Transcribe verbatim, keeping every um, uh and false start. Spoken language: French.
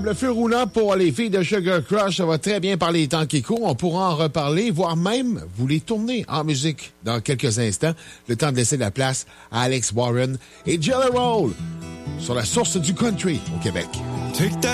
Le feu roulant pour les filles de Sugar Crush, ça va très bien par les temps qui courent. On pourra en reparler, voire même vous les tourner en musique dans quelques instants. Le temps de laisser la place à Alex Warren et Jelly Roll sur la source du country au Québec.